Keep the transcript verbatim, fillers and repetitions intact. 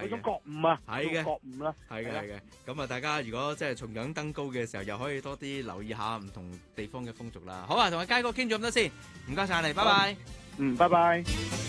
嗰種覺悟啊， 係嘅覺悟啦， 係嘅係嘅。咁啊，大家如果即係重陽登高嘅時候，又可以多啲留意下唔同地方嘅風俗啦。好啊，同阿佳哥傾咗咁多先，唔該晒你，拜拜。 嗯，拜拜。